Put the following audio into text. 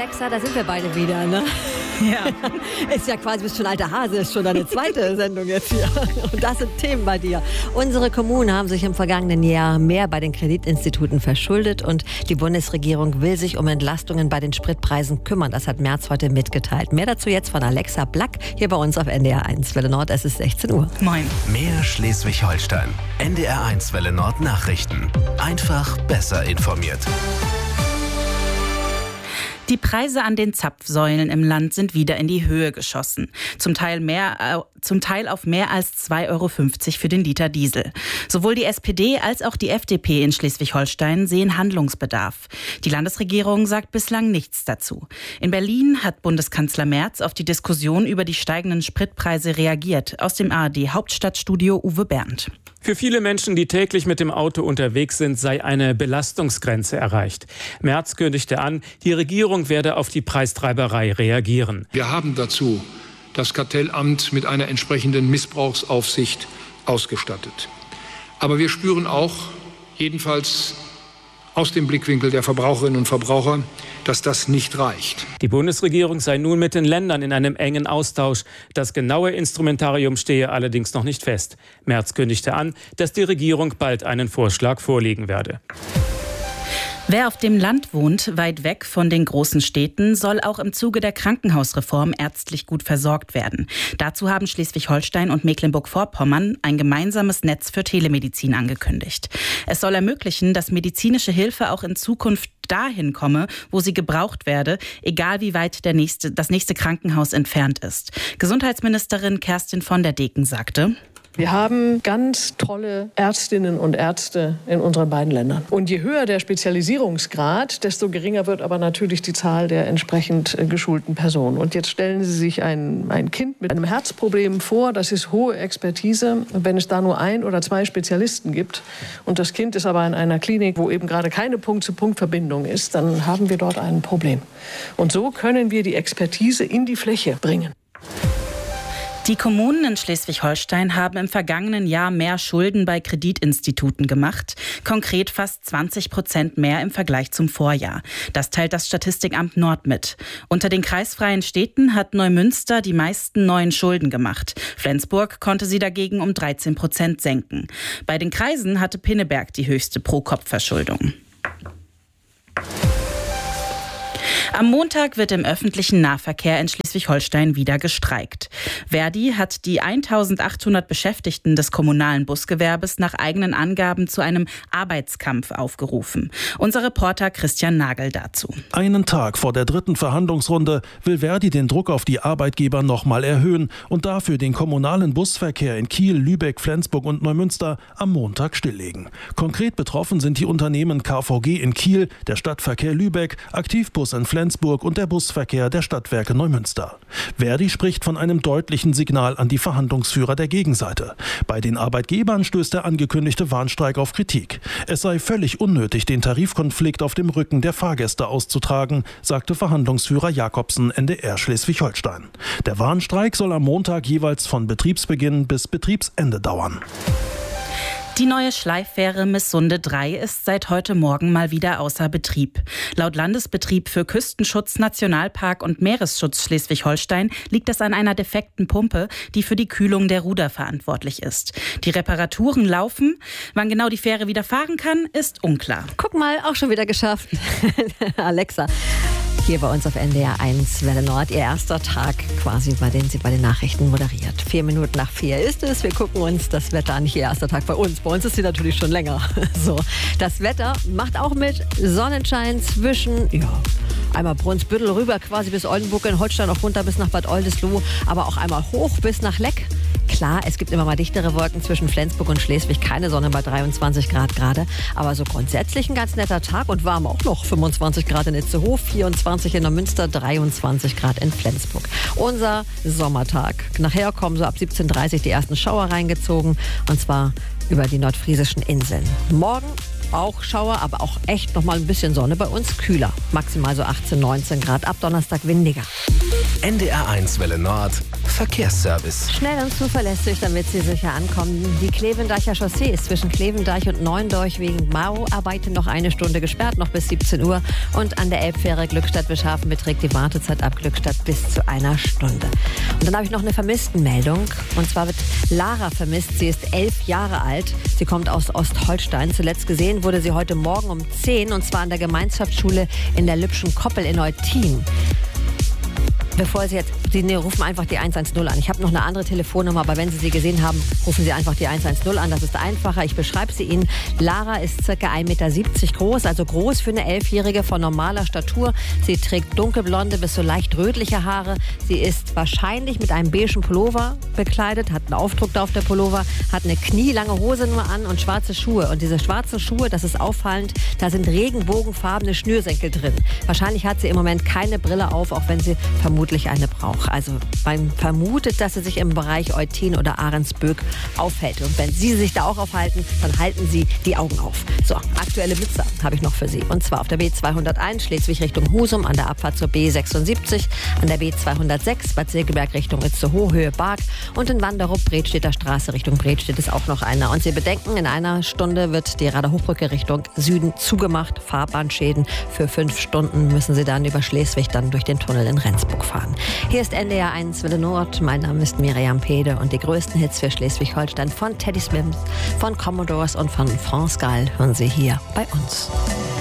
Alexa, da sind wir beide wieder, ne? Ja. Ist ja quasi, bist schon alter Hase, ist schon deine zweite Sendung jetzt hier. Und das sind Themen bei dir. Unsere Kommunen haben sich im vergangenen Jahr mehr bei den Kreditinstituten verschuldet und die Bundesregierung will sich um Entlastungen bei den Spritpreisen kümmern. Das hat Merz heute mitgeteilt. Mehr dazu jetzt von Alexa Black hier bei uns auf NDR 1 Welle Nord. Es ist 16 Uhr. Moin. Mehr Schleswig-Holstein. NDR 1 Welle Nord Nachrichten. Einfach besser informiert. Die Preise an den Zapfsäulen im Land sind wieder in die Höhe geschossen. Zum Teil auf mehr als 2,50 Euro für den Liter Diesel. Sowohl die SPD als auch die FDP in Schleswig-Holstein sehen Handlungsbedarf. Die Landesregierung sagt bislang nichts dazu. In Berlin hat Bundeskanzler Merz auf die Diskussion über die steigenden Spritpreise reagiert. Aus dem ARD-Hauptstadtstudio Uwe Bernd. Für viele Menschen, die täglich mit dem Auto unterwegs sind, sei eine Belastungsgrenze erreicht. Merz kündigte an, die Regierung werde auf die Preistreiberei reagieren. Wir haben dazu das Kartellamt mit einer entsprechenden Missbrauchsaufsicht ausgestattet. Aber wir spüren auch, jedenfalls aus dem Blickwinkel der Verbraucherinnen und Verbraucher, dass das nicht reicht. Die Bundesregierung sei nun mit den Ländern in einem engen Austausch. Das genaue Instrumentarium stehe allerdings noch nicht fest. Merz kündigte an, dass die Regierung bald einen Vorschlag vorlegen werde. Wer auf dem Land wohnt, weit weg von den großen Städten, soll auch im Zuge der Krankenhausreform ärztlich gut versorgt werden. Dazu haben Schleswig-Holstein und Mecklenburg-Vorpommern ein gemeinsames Netz für Telemedizin angekündigt. Es soll ermöglichen, dass medizinische Hilfe auch in Zukunft dahin komme, wo sie gebraucht werde, egal wie weit das nächste Krankenhaus entfernt ist. Gesundheitsministerin Kerstin von der Deken sagte: Wir haben ganz tolle Ärztinnen und Ärzte in unseren beiden Ländern. Und je höher der Spezialisierungsgrad, desto geringer wird aber natürlich die Zahl der entsprechend geschulten Personen. Und jetzt stellen Sie sich ein Kind mit einem Herzproblem vor, das ist hohe Expertise. Und wenn es da nur 1 oder 2 Spezialisten gibt und das Kind ist aber in einer Klinik, wo eben gerade keine Punkt-zu-Punkt-Verbindung ist, dann haben wir dort ein Problem. Und so können wir die Expertise in die Fläche bringen. Die Kommunen in Schleswig-Holstein haben im vergangenen Jahr mehr Schulden bei Kreditinstituten gemacht. Konkret fast 20% mehr im Vergleich zum Vorjahr. Das teilt das Statistikamt Nord mit. Unter den kreisfreien Städten hat Neumünster die meisten neuen Schulden gemacht. Flensburg konnte sie dagegen um 13% senken. Bei den Kreisen hatte Pinneberg die höchste Pro-Kopf-Verschuldung. Am Montag wird im öffentlichen Nahverkehr in Schleswig-Holstein wieder gestreikt. Verdi hat die 1800 Beschäftigten des kommunalen Busgewerbes nach eigenen Angaben zu einem Arbeitskampf aufgerufen. Unser Reporter Christian Nagel dazu. Einen Tag vor der 3. Verhandlungsrunde will Verdi den Druck auf die Arbeitgeber nochmal erhöhen und dafür den kommunalen Busverkehr in Kiel, Lübeck, Flensburg und Neumünster am Montag stilllegen. Konkret betroffen sind die Unternehmen KVG in Kiel, der Stadtverkehr Lübeck, Aktivbus in Flensburg und der Busverkehr der Stadtwerke Neumünster. Verdi spricht von einem deutlichen Signal an die Verhandlungsführer der Gegenseite. Bei den Arbeitgebern stößt der angekündigte Warnstreik auf Kritik. Es sei völlig unnötig, den Tarifkonflikt auf dem Rücken der Fahrgäste auszutragen, sagte Verhandlungsführer Jakobsen NDR Schleswig-Holstein. Der Warnstreik soll am Montag jeweils von Betriebsbeginn bis Betriebsende dauern. Die neue Schleiffähre Missunde 3 ist seit heute Morgen mal wieder außer Betrieb. Laut Landesbetrieb für Küstenschutz, Nationalpark und Meeresschutz Schleswig-Holstein liegt es an einer defekten Pumpe, die für die Kühlung der Ruder verantwortlich ist. Die Reparaturen laufen. Wann genau die Fähre wieder fahren kann, ist unklar. Guck mal, auch schon wieder geschafft. Alexa. Hier bei uns auf NDR 1 Welle Nord, ihr erster Tag quasi, bei dem sie bei den Nachrichten moderiert. 4 Minuten nach 4 ist es. Wir gucken uns das Wetter an. Nicht ihr erster Tag bei uns. Bei uns ist sie natürlich schon länger. So, das Wetter macht auch mit Sonnenschein zwischen, einmal Brunsbüttel rüber quasi bis Oldenburg, in Holstein auch runter bis nach Bad Oldesloe, aber auch einmal hoch bis nach Leck. Klar, es gibt immer mal dichtere Wolken zwischen Flensburg und Schleswig, keine Sonne bei 23 Grad gerade, aber so grundsätzlich ein ganz netter Tag und warm auch noch. 25 Grad in Itzehoe, 24 in Neumünster, 23 Grad in Flensburg. Unser Sommertag. Nachher kommen so ab 17:30 Uhr die ersten Schauer reingezogen und zwar über die nordfriesischen Inseln. Morgen auch Schauer, aber auch echt noch mal ein bisschen Sonne bei uns, kühler. Maximal so 18, 19 Grad, ab Donnerstag windiger. NDR1 Welle Nord Verkehrsservice. Schnell und zuverlässig, damit Sie sicher ankommen. Die Klevendeicher Chaussee ist zwischen Klevendeich und Neuendorf wegen Bauarbeiten noch eine Stunde gesperrt, noch bis 17 Uhr. Und an der Elbfähre Glückstadt-Wischhafen beträgt die Wartezeit ab Glückstadt bis zu einer Stunde. Und dann habe ich noch eine Vermisstenmeldung. Und zwar wird Lara vermisst. Sie ist 11 Jahre alt. Sie kommt aus Ostholstein. Zuletzt gesehen wurde sie heute Morgen um 10, und zwar an der Gemeinschaftsschule in der Lübschen Koppel in Eutin. Bevor Sie rufen einfach die 110 an. Ich habe noch eine andere Telefonnummer, aber wenn Sie sie gesehen haben, rufen Sie einfach die 110 an. Das ist einfacher. Ich beschreibe sie Ihnen. Lara ist ca. 1,70 Meter groß, also groß für eine 11-Jährige von normaler Statur. Sie trägt dunkelblonde bis so leicht rötliche Haare. Sie ist wahrscheinlich mit einem beigen Pullover bekleidet, hat einen Aufdruck da auf der Pullover, hat eine knielange Hose nur an und schwarze Schuhe. Und diese schwarzen Schuhe, das ist auffallend, da sind regenbogenfarbene Schnürsenkel drin. Wahrscheinlich hat sie im Moment keine Brille auf, auch wenn sie vermutlich eine braucht. Also man vermutet, dass sie sich im Bereich Eutin oder Ahrensböck aufhält. Und wenn Sie sich da auch aufhalten, dann halten Sie die Augen auf. So, aktuelle Blitzer habe ich noch für Sie. Und zwar auf der B201 Schleswig Richtung Husum, an der Abfahrt zur B76, an der B206 Bad Segeberg Richtung Itzehoe, Höhe Barg, und in Wanderup Bredstedter Straße Richtung Bredstedt ist auch noch einer. Und Sie bedenken, in einer Stunde wird die Rader-Hochbrücke Richtung Süden zugemacht. Fahrbahnschäden. Für 5 Stunden müssen Sie dann über Schleswig dann durch den Tunnel in Rendsburg fahren. Hier ist NDR1 Welle Nord. Mein Name ist Miriam Pede und die größten Hits für Schleswig-Holstein von Teddy Swims, von Commodores und von France Gall hören Sie hier bei uns.